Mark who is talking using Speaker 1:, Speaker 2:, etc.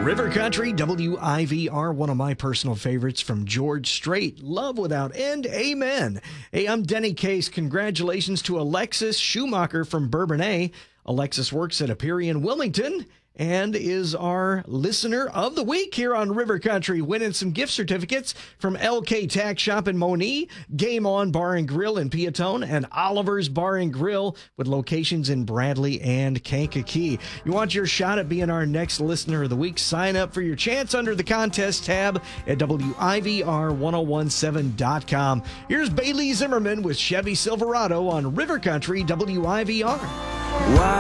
Speaker 1: River Country, WIVR, one of my personal favorites from George Strait. Love without end, amen. Hey, I'm Denny Case. Congratulations to Alexis Schumacher from Bourbonnais. Alexis works at Aperion Wilmington and is our listener of the week here on River Country, winning some gift certificates from LK Tack Shop in Monee, Game On Bar and Grill in Piatone, and Oliver's Bar and Grill with locations in Bradley and Kankakee. You want your shot at being our next listener of the week? Sign up for your chance under the contest tab at WIVR1017.com. Here's Bailey Zimmerman with Chevy Silverado on River Country, WIVR.